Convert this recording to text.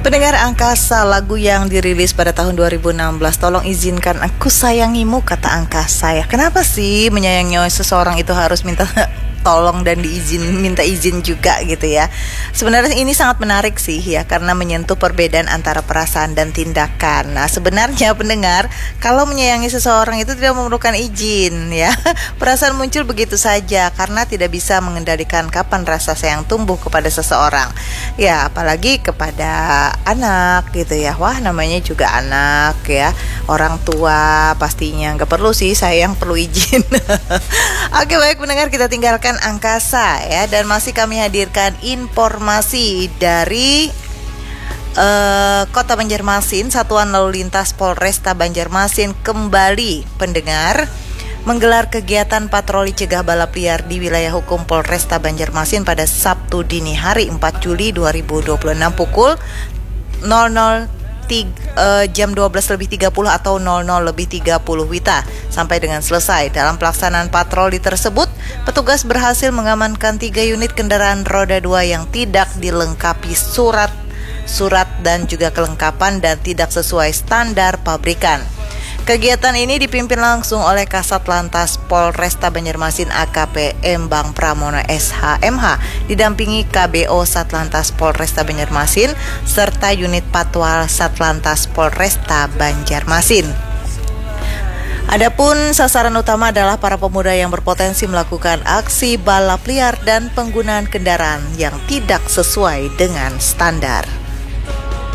Pendengar Angkasa, lagu yang dirilis pada tahun 2016, Tolong Izinkan Aku Sayangimu, kata Angkasa ya. Kenapa sih menyayangi seseorang itu harus minta tolong dan minta izin juga gitu ya. Sebenarnya ini sangat menarik sih ya, karena menyentuh perbedaan antara perasaan dan tindakan. Nah sebenarnya pendengar, kalau menyayangi seseorang itu tidak memerlukan izin ya. Perasaan muncul begitu saja karena tidak bisa mengendalikan kapan rasa sayang tumbuh kepada seseorang. Ya apalagi kepada anak gitu ya. Wah namanya juga anak ya. Orang tua pastinya nggak perlu sih sayang, perlu izin. Oke baik pendengar, kita tinggalkan Angkasa ya, dan masih kami hadirkan informasi dari Kota Banjarmasin. Satuan Lalu Lintas Polresta Banjarmasin kembali pendengar menggelar kegiatan patroli cegah balap liar di wilayah hukum Polresta Banjarmasin pada Sabtu dini hari 4 Juli 2026 pukul 00 jam 12.30 atau 00.30 WITA sampai dengan selesai. Dalam pelaksanaan patroli tersebut, petugas berhasil mengamankan 3 unit kendaraan roda 2 yang tidak dilengkapi surat dan juga kelengkapan dan tidak sesuai standar pabrikan. Kegiatan ini dipimpin langsung oleh Kasat Lantas Polresta Banjarmasin AKP Embang Pramono SHMH, didampingi KBO Satlantas Polresta Banjarmasin serta unit Patwal Satlantas Polresta Banjarmasin. Adapun sasaran utama adalah para pemuda yang berpotensi melakukan aksi balap liar dan penggunaan kendaraan yang tidak sesuai dengan standar.